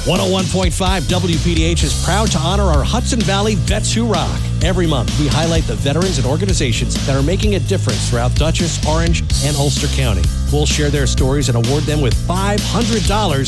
101.5 WPDH is proud to honor our Hudson Valley Vets Who Rock. Every month, we highlight the veterans and organizations that are making a difference throughout Dutchess, Orange, and Ulster County. We'll share their stories and award them with $500